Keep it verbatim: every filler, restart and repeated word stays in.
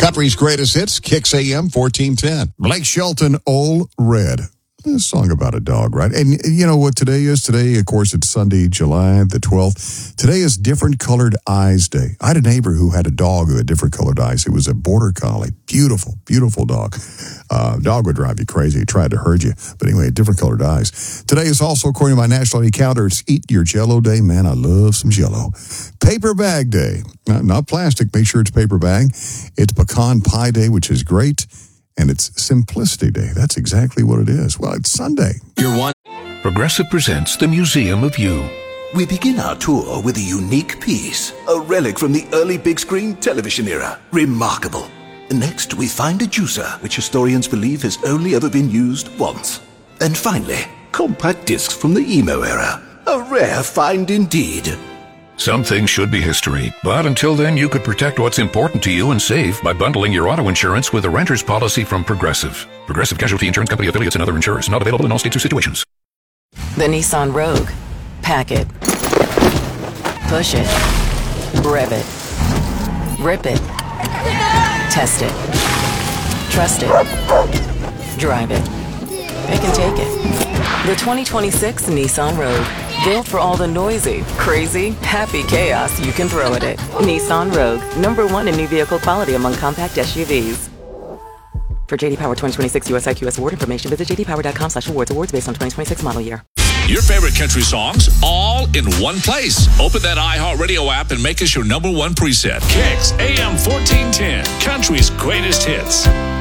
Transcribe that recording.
Country's greatest hits, Kicks A M fourteen ten. Blake Shelton, Old Red. A song about a dog, right? And you know what today is? Today, of course, it's Sunday, July the twelfth. Today is Different Colored Eyes Day. I had a neighbor who had a dog who had different colored eyes. It was a border collie. Beautiful, beautiful dog. Uh, dog would drive you crazy. He tried to hurt you. But anyway, different colored eyes. Today is also, according to my national calendar, it's Eat Your Jell-O Day. Man, I love some Jell-O. Paper Bag Day. Not, not plastic. Make sure it's paper bag. It's Pecan Pie Day, which is great. And it's Simplicity Day. That's exactly what it is. Well, it's Sunday. You're one. Progressive presents the Museum of You. We begin our tour with a unique piece, a relic from the early big screen television era. Remarkable. Next, we find a juicer, which historians believe has only ever been used once. And finally, compact discs from the emo era. A rare find indeed. Some things should be history, but until then you could protect what's important to you and save by bundling your auto insurance with a renter's policy from Progressive. Progressive Casualty Insurance Company affiliates and other insurers. Not available in all states or situations. The Nissan Rogue. Pack it. Push it. Rev it. Rip it. Test it. Trust it. Drive it. It can take it. The twenty twenty-six Nissan Rogue. Built for all the noisy, crazy, happy chaos you can throw at it. Nissan Rogue. Number one in new vehicle quality among compact S U Vs. For J D Power twenty twenty-six U S I Q S award information, visit j d power dot com slash awards. Awards based on twenty twenty-six model year. Your favorite country songs, all in one place. Open that iHeartRadio app and make us your number one preset. Kicks A M fourteen ten, country's greatest hits.